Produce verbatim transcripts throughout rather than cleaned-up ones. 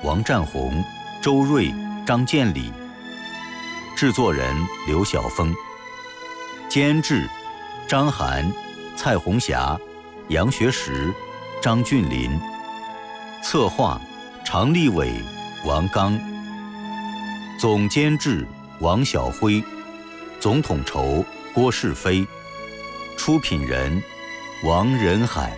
王占宏、周瑞、张建礼。制作人刘晓峰。监制张涵、蔡红霞、杨学实、张俊林。策划常立伟、王刚。总监制王晓辉。总统筹郭世飞。出品人王仁海。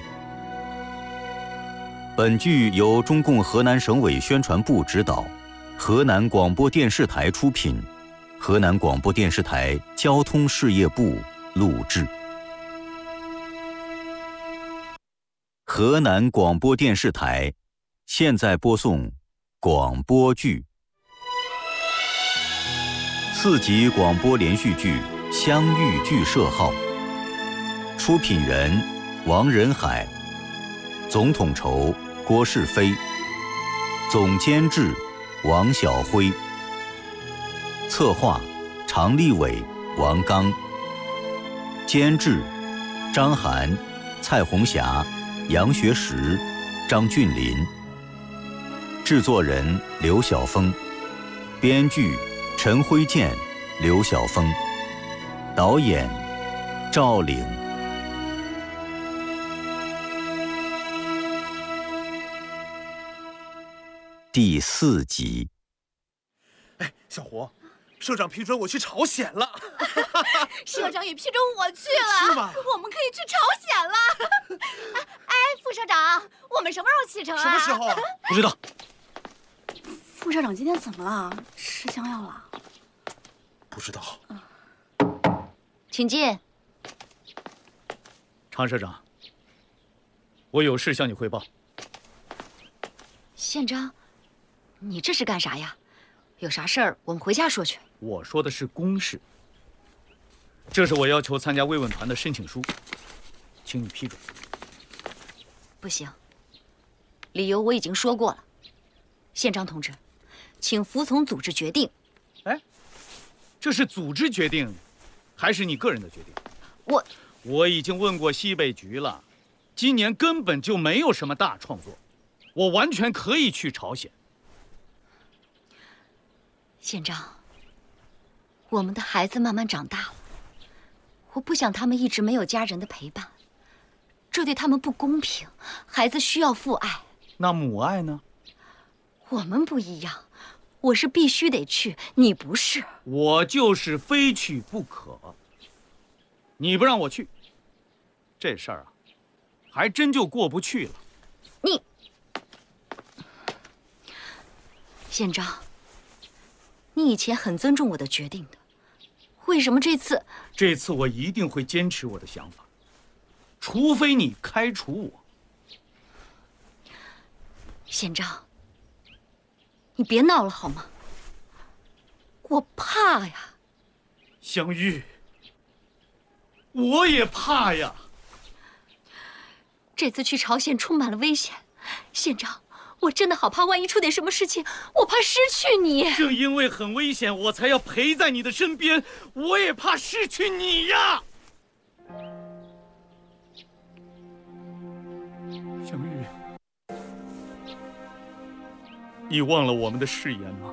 本剧由中共河南省委宣传部指导，河南广播电视台出品，河南广播电视台交通事业部录制。河南广播电视台现在播送广播剧，四集广播连续剧《相遇剧社号》，出品人王仁海，总统筹郭世飞，总监制王晓辉，策划常立伟、王刚，监制张涵、蔡红霞、杨学实、张俊林，制作人刘晓峰，编剧陈辉健、刘晓峰，导演赵岭。第四集。 哎，小胡，社长批准我去朝鲜了。 社长也批准我去了， 是吗？ 我们可以去朝鲜了。哎，副社长，我们什么时候启程啊？ 什么时候啊？ 不知道。 副社长今天怎么了？吃香药了？ 不知道。 请进。 常社长，我有事向你汇报。 县长，你这是干啥呀？有啥事儿我们回家说去。 我说的是公事。这是我要求参加慰问团的申请书，请你批准。 不行，理由我已经说过了。县长同志，请服从组织决定。 哎，这是组织决定，还是你个人的决定？ 我我已经问过西北局了，今年根本就没有什么大创作，我完全可以去朝鲜。 县长，我们的孩子慢慢长大了，我不想他们一直没有家人的陪伴，这对他们不公平。孩子需要父爱。 那母爱呢？ 我们不一样，我是必须得去，你不是。 我就是非去不可。你不让我去，这事儿啊，还真就过不去了。 你，县长，你以前很尊重我的决定的，为什么这次？ 这次我一定会坚持我的想法，除非你开除我。 县长，你别闹了好吗？我怕呀。 香玉，我也怕呀。 这次去朝鲜充满了危险，县长，我真的好怕，万一出点什么事情，我怕失去你。 正因为很危险，我才要陪在你的身边，我也怕失去你呀。香玉，你忘了我们的誓言吗？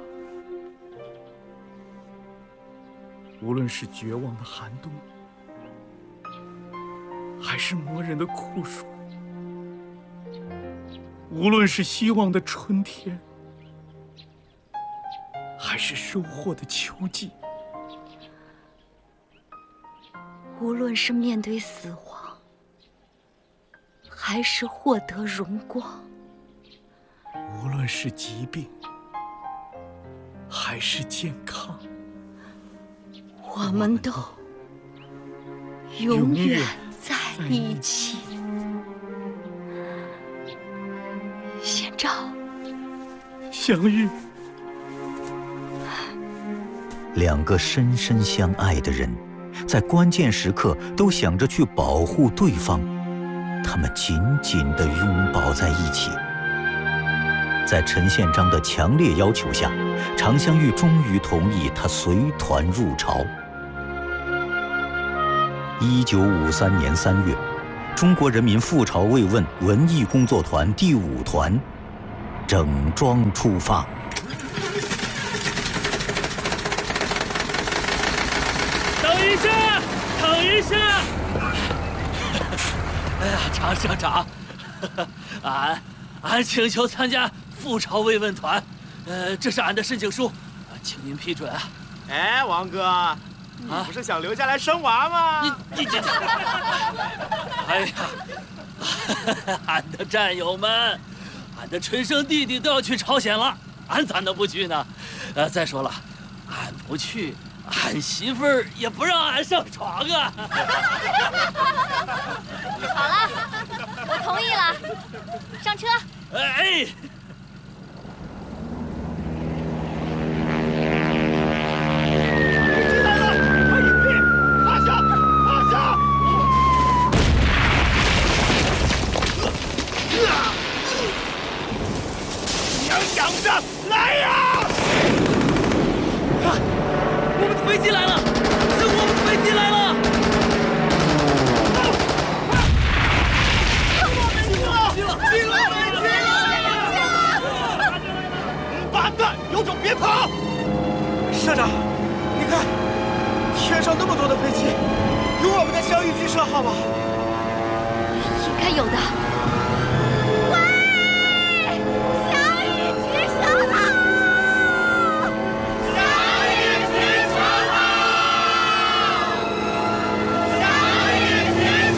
无论是绝望的寒冬，还是磨人的酷暑，无论是希望的春天，还是收获的秋季， 无论是面对死亡，还是获得荣光， 无论是疾病，还是健康， 我们都永远在一起。县长， 香玉， 两个深深相爱的人，在关键时刻都想着去保护对方，他们紧紧地拥抱在一起。在陈宪章的强烈要求下，常香玉终于同意他随团入朝。一九五三年三月，中国人民赴朝慰问文艺工作团第五团整装出发。 等一下，等一下！哎呀，常社长，俺俺请求参加赴朝慰问团，呃，这是俺的申请书，请您批准啊！ 哎，王哥，你不是想留下来生娃吗？ 你你这，哎呀，俺的战友们，俺的纯生弟弟都要去朝鲜了，俺咋能不去呢？呃，再说了，俺不去，俺媳妇儿也不让俺上床啊！ 好了，我同意了，上车。 哎。 仰着来呀！ 看，我们的飞机来了，是我们的飞机来了！ 进了，进了，进了！八蛋，有种别跑！ 社长，你看，天上那么多的飞机，有我们的相遇剧社号吗？ 应该有的。